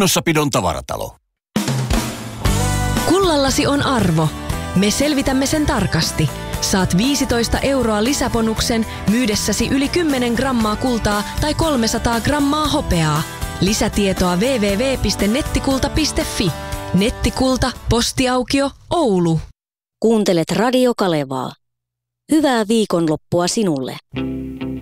Kunnossapidon tavaratalo. Kullallasi on arvo. Me selvitämme sen tarkasti. Saat 15 € lisäbonuksen myydessäsi yli 10 grammaa kultaa tai 300 grammaa hopeaa. Lisätietoa www.nettikulta.fi. Nettikulta, postiaukio, Oulu. Kuuntelet Radio Kalevaa. Hyvää viikonloppua sinulle.